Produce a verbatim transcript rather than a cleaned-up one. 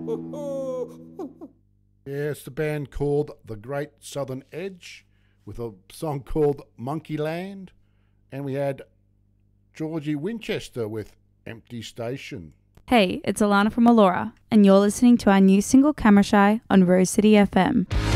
Yeah, it's the band called The Great Southern Edge with a song called Monkey Land. And we had Georgie Winchester with Empty Station. Hey, it's Alana from Allura, and you're listening to our new single Camera Shy on Rose City F M.